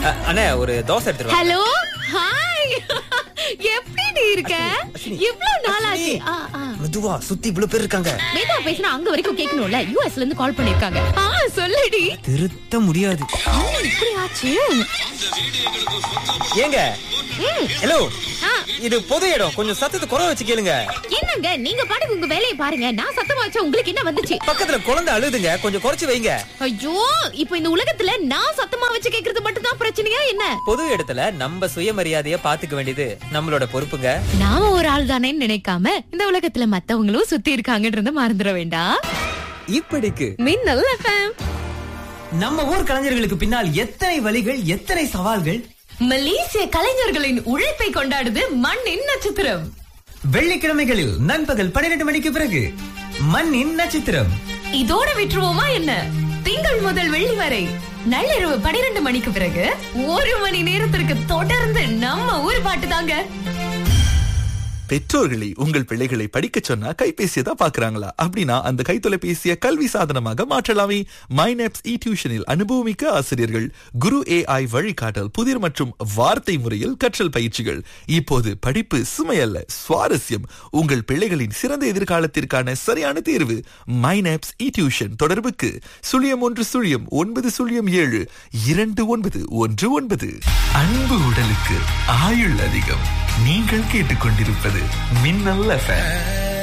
அண்ணே ஒரு தோசை எடுத்துட்டு ஹலோ ஹாய் எப்படி நீ இருக்க? இவ்வளவு நாளாச்சு. மெதுவா சுத்தி இவ்வளவு பேர் இருக்காங்க. மெதுவா பேசினா அங்க வரைக்கும் கேட்கணும்ல. யூஎஸ்ல இருந்து கால் பண்ணிருக்காங்க. சொல்லுடி. திருத்த முடியாது. இப்படி ஆச்சு. ஏங்க ஹலோ, இது பொது இடம், கொஞ்சம் சத்தத்தை குறை வச்சு கேளுங்க. என்னங்க நீங்க பாட்டுக்கு உங்க வேலையை பாருங்க. நான் சத்தமா வச்சா உங்களுக்கு என்ன வந்துச்சு? பக்கத்துல குழந்தை அழுதுங்க, கொஞ்சம் குறைச்சு வைங்க. ஐயோ, இப்போ இந்த உலகத்துல நான் சத்தமா வச்சு கேக்குறது மட்டும் தான் பிரச்சனையா என்ன? பொது இடத்துல நம்ம சுயமரியாதைய பாத்துக்க வேண்டியது நம்மளோட பொறுப்புங்க. நாம ஒரு ஆள் தானேன்னு நினைக்காம இந்த உலகத்துல மத்தவங்களும் சுத்தி இருக்காங்கன்றத மறந்துட வேண்டாம். இப்படிக்கு மின்னல் FM. நம்ம ஊர் கலைஞர்களுக்கு பின்னால் எத்தனை வழிகள், எத்தனை சவால்கள். மலேசிய கலைஞர்களின் உழைப்பை கொண்டாடுது மண்ணின் நட்சத்திரம். வெள்ளிக்கிழமைகளில் நண்பகல் 12 மணிக்கு பிறகு மண்ணின் நட்சத்திரம். இதோட விட்டுருவோமா என்ன? திங்கள் முதல் வெள்ளி வரை நள்ளிரவு 12 மணிக்கு பிறகு 1 மணி நேரத்திற்கு தொடர்ந்து நம்ம ஊர் பாட்டு தாங்க. பெற்றோர்களை உங்கள் பிள்ளைகளை படிக்க சொன்னா கைபேசியை தான் பாக்குறாங்களா? அப்படின்னா அந்த கைத்தொலைபேசியை கல்வி சாதனமாக மாற்றலாமே. மைனப்ஸ் டியூஷனில் அனுபவமிக்க ஆசிரியர்கள், குரு AI வழிகாட்டல், புதிர் மற்றும் வார்த்தை முறையில் கற்றல் பயிற்சிகள். இப்போது படிப்பு சுமையல்ல, சுவாரஸ்யம். உங்கள் பிள்ளைகளின் சிறந்த எதிர்காலத்திற்கான சரியான தேர்வு மைனப்ஸ் டியூஷன். தொடர்புக்கு 0110072919. அன்பு உடலுக்கு ஆயுள் அதிகம். நீங்கள் கேட்டுக்கொண்டிருப்பது மின்னல் FM.